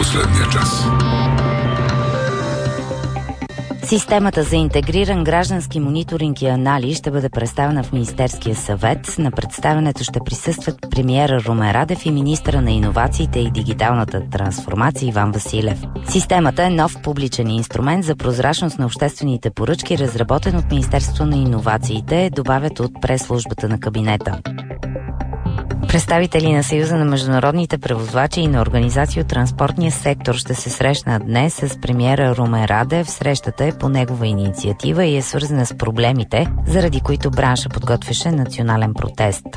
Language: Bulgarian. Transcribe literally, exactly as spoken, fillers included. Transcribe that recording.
последния час. Системата за интегриран граждански мониторинг и анализ ще бъде представена в Министерския съвет. На представянето ще присъстват премиера Румен Радев и министъра на иновациите и дигиталната трансформация Иван Василев. Системата е нов публичен инструмент за прозрачност на обществените поръчки, разработен от Министерството на иновациите, добавят от прес-службата на кабинета. Представители на Съюза на международните превозвачи и на организации от транспортния сектор ще се срещнат днес с премиера Румен Радев. Срещата е по негова инициатива и е свързана с проблемите, заради които бранша подготвяше национален протест.